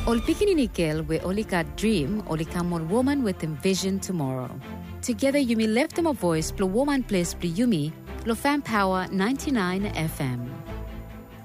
Ol pikininikil we olika dream olikamol woman with envision tomorrow. Together Yumi left them a voice plo woman place plo Yumi lo fan power 99 FM.